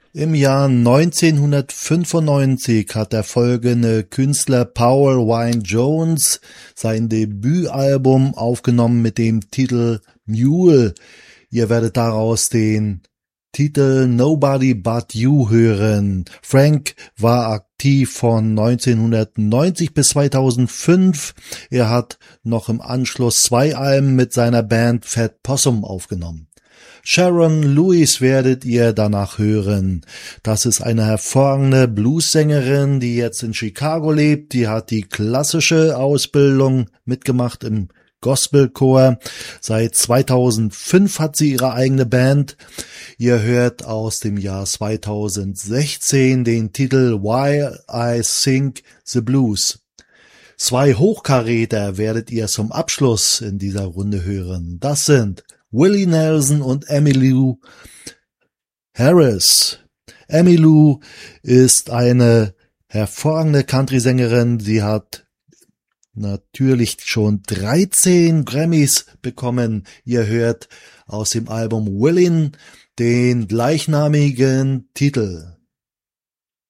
Im Jahr 1995 hat der folgende Künstler Paul Wynne Jones sein Debütalbum aufgenommen mit dem Titel Mule. Ihr werdet daraus den Titel Nobody But You hören. Frank war aktiv von 1990 bis 2005. Er hat noch im Anschluss 2 Alben mit seiner Band Fat Possum aufgenommen. Sharon Lewis werdet ihr danach hören. Das ist eine hervorragende Bluessängerin, die jetzt in Chicago lebt. Die hat die klassische Ausbildung mitgemacht im Gospelchor. Seit 2005 hat sie ihre eigene Band. Ihr hört aus dem Jahr 2016 den Titel While I Sing the Blues. 2 Hochkaräter werdet ihr zum Abschluss in dieser Runde hören. Das sind Willie Nelson und Emmylou Harris. Emmylou ist eine hervorragende Country-Sängerin. Sie hat natürlich schon 13 Grammys bekommen. Ihr hört aus dem Album Willin' den gleichnamigen Titel.